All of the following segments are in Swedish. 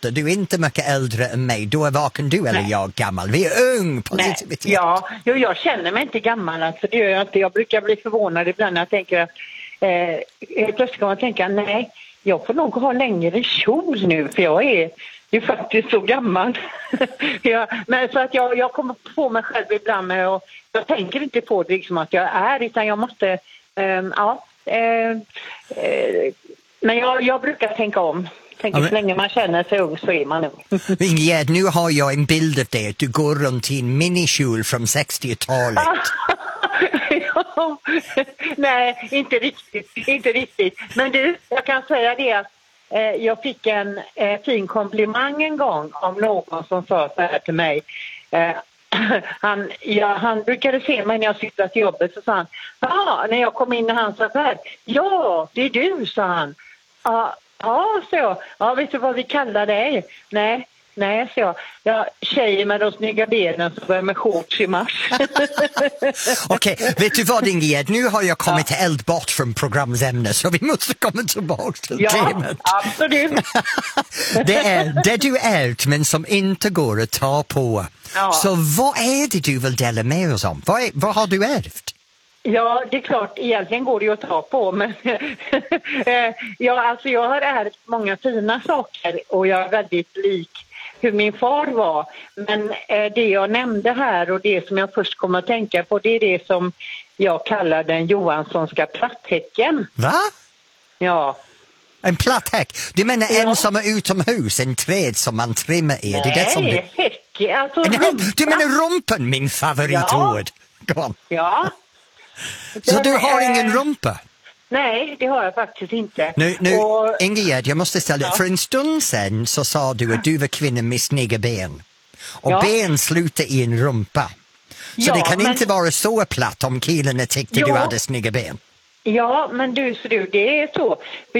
38, du är inte mycket äldre än mig. Då är varken du eller jag gammal. Vi är ung på positivitet. Ja, jag känner mig inte gammal. Alltså, det gör jag inte. Jag brukar bli förvånad ibland när jag tänker att plötsligt kan man tänka, nej, jag får nog ha längre kjol nu för jag är ju faktiskt så gammal. Men så att jag kommer på mig själv ibland med, och jag tänker inte på det liksom att jag är, utan jag måste, men jag brukar tänka om. Så länge man känner sig ung så är man ung. Ingegerd, nu har jag en bild av dig att du går runt i en minikjol från 60-talet. Nej, inte riktigt. Men du, jag kan säga det att jag fick en fin komplimang en gång om någon som sa så här till mig. Han brukade se mig när jag cyklade till jobbet, så sa han, när jag kom in och han sa så här, ja, det är du, sa han. Ja, så jag. Ja, vet du vad vi kallar dig? Nej, så jag. Ja, tjejer med de snygga benen som börjar med shorts i mars. Okej, vet du vad, Ingegerd? Nu har jag kommit till eld bort från programsämne, så vi måste komma tillbaka till temat. Ja, absolut. Det är det du ärvt men som inte går att ta på. Ja. Så vad är det du vill dela med oss om? Vad har du ärvt? Ja, det är klart, egentligen går det ju att ta på, men jag har ärvt många fina saker och jag är väldigt lik hur min far var. Men det jag nämnde här och det som jag först kommer att tänka på, det är det som jag kallar den Johanssonska platthäcken. Va? Ja. En platthäck? Du menar en som är utomhus, en träd som man trimmar i? Nej, det är det som häck. Alltså, du menar rumpen, min favoritord? Ja. Ja. Så du har ingen rumpa? Nej, det har jag faktiskt inte. Nu Ingegerd, jag måste ställa för en stund sedan så sa du att du var kvinnan med snygga ben. Och ben slutar i en rumpa. Så det kan inte vara så platt om killarna tyckte du hade snygga ben. Ja, men det är så. För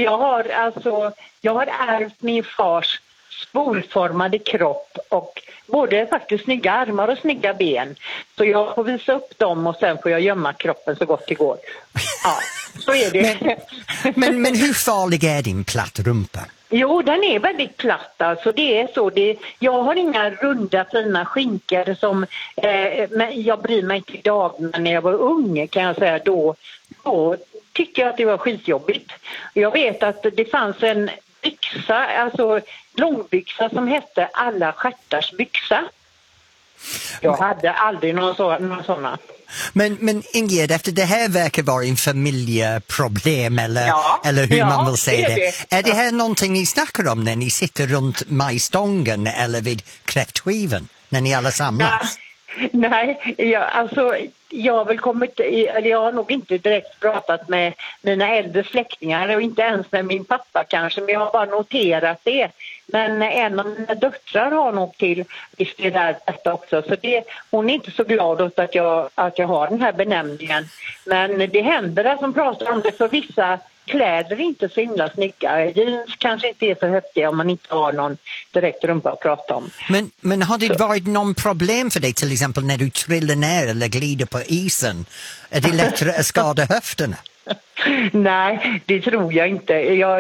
jag har ärvt min fars spolformade kropp och både faktiskt snygga armar och snygga ben. Så jag får visa upp dem och sen får jag gömma kroppen så gott det går. Ja, så är det. Men hur farlig är din platt rumpa? Jo, den är väldigt platt. Alltså det är så. Jag har inga runda fina skinkor som men jag bryr mig inte idag, men när jag var ung kan jag säga då tyckte jag att det var skitjobbigt. Jag vet att det fanns en byxa, alltså långbyxa som hette alla stjärtars byxa. Jag hade aldrig någon sådana. Men Ingegerd, efter det här verkar vara en familjeproblem eller hur man vill säga det. Är det här någonting ni snackar om när ni sitter runt majstången eller vid kräftskivan när ni alla samlas? Nej, jag har nog inte direkt pratat med mina äldre släktingar och inte ens med min pappa kanske, men jag har bara noterat det. Men en av mina döttrar har nog till visst det där detta också, så hon är inte så glad åt att jag har den här benämningen. Men det händer att de pratar om det, för vissa kläder är inte så himla snygga. Jeans kanske inte är så häftiga om man inte har någon direkt rumpa att prata om. Men har det varit någon problem för dig till exempel när du trillar ner eller glider på isen? Är det lättare att skada höfterna? Nej, det tror jag inte.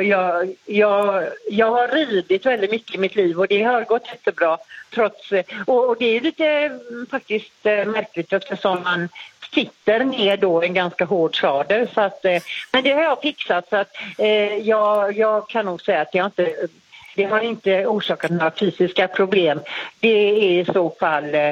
Jag har ridit väldigt mycket i mitt liv och det har gått jättebra trots, och det är lite faktiskt märkligt eftersom man sitter ner då en ganska hård sadel, så att, men det har jag fixat, så att jag kan nog säga att det har inte orsakat några fysiska problem. Det är i så fall